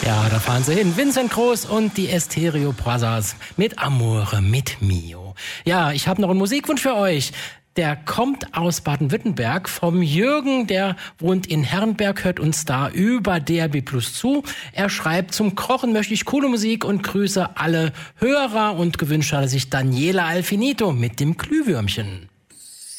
Ja, da fahren sie hin. Vincent Groß und die Stereo Brothers mit Amore, mit Mio. Ja, ich habe noch einen Musikwunsch für euch. Der kommt aus Baden-Württemberg vom Jürgen, der wohnt in Herrenberg, hört uns da über DRB Plus zu. Er schreibt, zum Kochen möchte ich coole Musik und grüße alle Hörer und gewünscht hat er sich Daniela Alfinito mit dem Glühwürmchen.